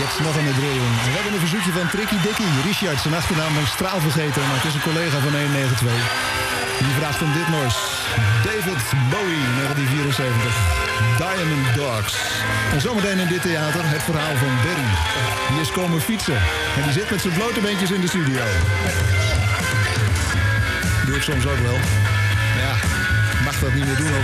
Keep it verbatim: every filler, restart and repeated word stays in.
Jetzt nog een drillung. We hebben een verzoekje van Tricky Dicky. Richard, zijn achternaam van straal vergeten, maar het is een collega van honderdnegenentwintig. Die vraagt om dit noois. David Bowie, negentien vierenzeventig. Diamond Dogs. En zometeen in dit theater het verhaal van Berry. Die is komen fietsen. En die zit met zijn blote beentjes in de studio. Doe ik soms ook wel. Ja, mag dat niet meer doen.